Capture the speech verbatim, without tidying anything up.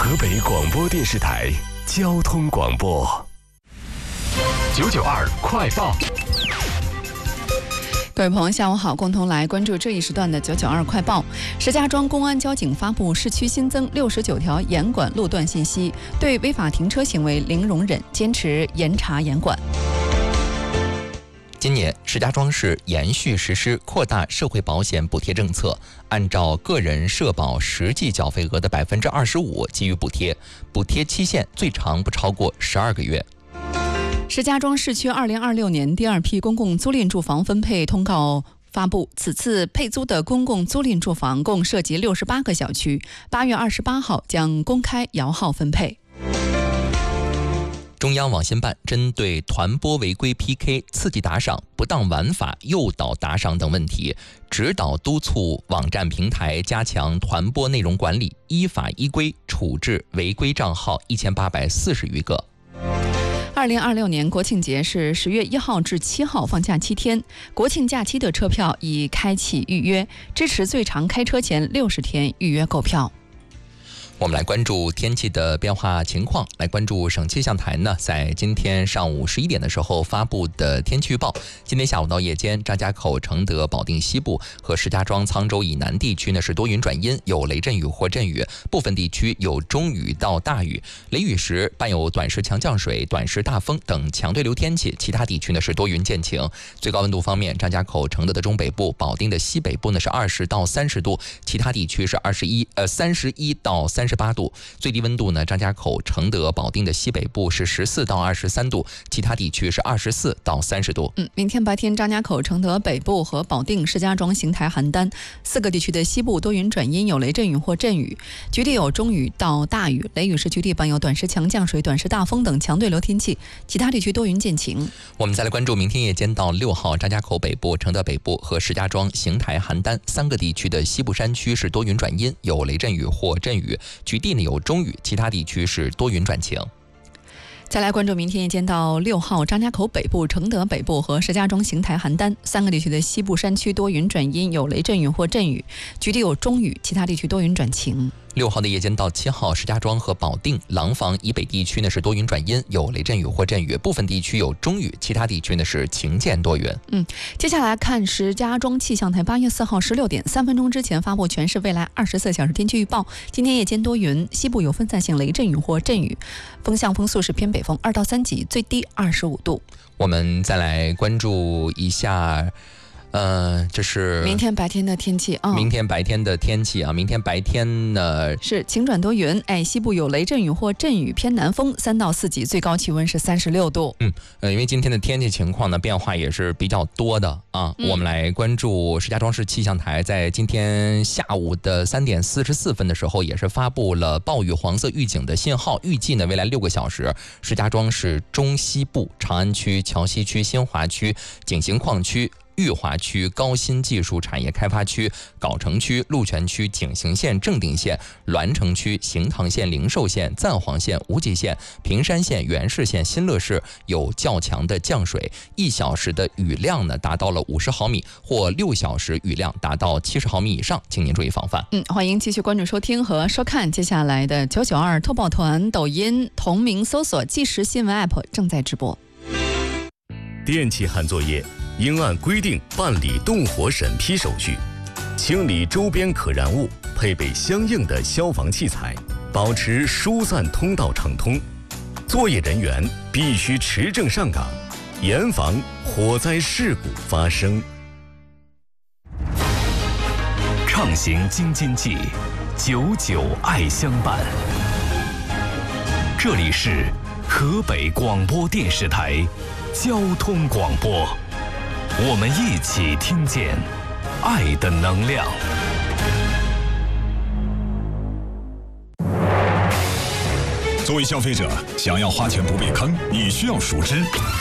河北广播电视台交通广播九九二快报。 各位朋友，下午好，共同来关注这一时段的九九二快报。石家庄公安交警发布市区新增六十九条严管路段信息，对违法停车行为零容忍，坚持严查严管。 今年，石家庄市延续实施扩大社会保险补贴政策，按照个人社保实际缴费额的百分之二十五给予补贴，补贴期限最长不超过十二个月。 石家庄市区二零二六年第二批公共租赁住房分配通告发布，此次配租的公共租赁住房共涉及六十八个小区，八月二十八号将公开摇号分配。 中央网信办针对团播违规 P K、刺激打赏、不当玩法、诱导打赏等问题，指导督促网站平台加强团播内容管理，依法依规处置违规账号一千八百四十余个。 二零二六年国庆节是十月一号至七号，放假七天。国庆假期的车票已开启预约，支持最长开车前六十天预约购票。 我们来关注天气的变化情况，来关注省气象台呢，在今天上午十一点的时候发布的天气预报。今天下午到夜间，张家口、承德、保定西部和石家庄、沧州以南地区呢是多云转阴，有雷阵雨或阵雨，部分地区有中雨到大雨，雷雨时伴有短时强降水、短时大风等强对流天气。其他地区呢是多云见晴。最高温度方面，张家口、承德的中北部、保定的西北部呢是二十到三十度，其他地区是二十一呃三十一到三十八度。最低温度呢，张家口、承德、保定的西北部是十四到二十三度，其他地区是二十四到三十度。 嗯，明天白天，张家口、承德北部和保定、石家庄、邢台、邯郸四个地区的西部多云转阴，有雷阵雨或阵雨，局地有中雨到大雨，雷雨时局地伴有短时强降水、短时大风等强对流天气，其他地区多云见晴。 我们再来关注明天夜间到六号，张家口北部、承德北部和石家庄、邢台、邯郸三个地区的西部山区是多云转阴，有雷阵雨或阵雨，局地呢有中雨，其他地区是多云转晴。 再来关注明天夜间到六号，张家口北部、承德北部和石家庄、邢台、邯郸三个地区的西部山区多云转阴，有雷阵雨或阵雨，局地有中雨，其他地区多云转晴。 六号的夜间到七号，石家庄和保定、廊坊以北地区呢是多云转阴，有雷阵雨或阵雨，部分地区有中雨，其他地区呢是晴间多云。 嗯，接下来看石家庄气象台八月四号十六点三分钟之前发布全市未来二十四小时天气预报。今天夜间多云，西部有分散性雷阵雨或阵雨，风向风速是偏北风二到三级，最低二十五度。 我们再来关注一下。呃，这是明天白天的天气啊、哦。 明天白天的天气啊，明天白天呢是晴转多云，哎，西部有雷阵雨或阵雨，偏南风三到四级，最高气温是三十六度。 嗯，呃，因为今天的天气情况呢变化也是比较多的啊。嗯、我们来关注石家庄市气象台在今天下午的三点四十四分的时候，也是发布了暴雨黄色预警的信号，预计呢未来六个小时，石家庄市中西部、长安区、桥西区、新华区、景行矿区、裕华区、高新技术产业开发区、藁城区、鹿泉区、景行县、正定县、栾城区、行唐县、灵寿县、赞皇县、无极县、平山县、元氏县、新乐市有较强的降水，一小时的雨量呢达到了五十毫米，或六小时雨量达到七十毫米以上，请您注意防范。 嗯，欢迎继续关注收听和收看接下来的九九二偷宝团抖音同名搜索即时新闻 App 正在直播。 电气焊作业应按规定办理动火审批手续，清理周边可燃物，配备相应的消防器材，保持疏散通道畅通。作业人员必须持证上岗，严防火灾事故发生。畅行京津冀，久久爱相伴。这里是河北广播电视台交通广播，我们一起听见爱的能量。 作为消费者，想要花钱不被坑，你需要熟知